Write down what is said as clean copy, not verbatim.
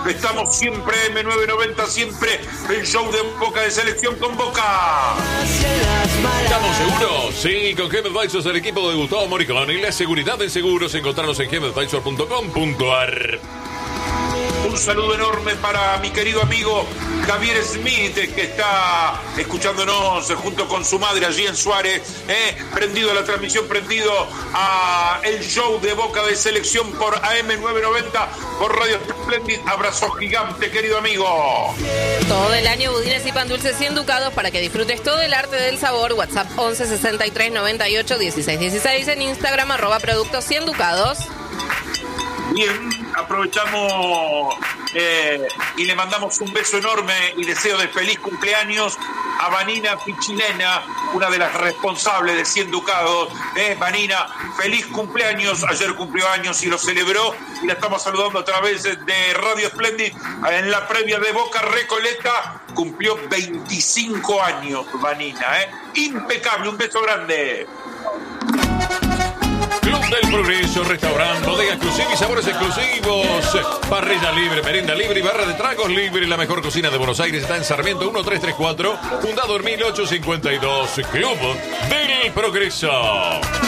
Estamos siempre M990, siempre el show de Boca de Selección con Boca. ¿Estamos seguros? Sí, con GEMadvisors, el equipo de Gustavo Moricón y la seguridad en seguros. Encontrarnos en gemadvisor.com.ar. Un saludo enorme para mi querido amigo Javier Smith, que está escuchándonos junto con su madre allí en Suárez, prendido a la transmisión, prendido a el show de Boca de Selección por AM990, por Radio Splendid. Abrazo gigante, querido amigo. Todo el año budines y pan dulces 100 ducados para que disfrutes todo el arte del sabor. WhatsApp 11 63 98 16 16. En Instagram @productos 100 ducados. Bien, aprovechamos y le mandamos un beso enorme y deseo de feliz cumpleaños a Vanina Pichilena, una de las responsables de 100 ducados. Vanina, feliz cumpleaños. Ayer cumplió años y lo celebró y la estamos saludando a través de Radio Splendid en la previa de Boca Recoleta. Cumplió 25 años Vanina, impecable, un beso grande. Club del Progreso, restaurante, bodega exclusiva y sabores exclusivos. Parrilla libre, merienda libre y barra de tragos libre. La mejor cocina de Buenos Aires está en Sarmiento 1334, fundado en 1852. Club del Progreso.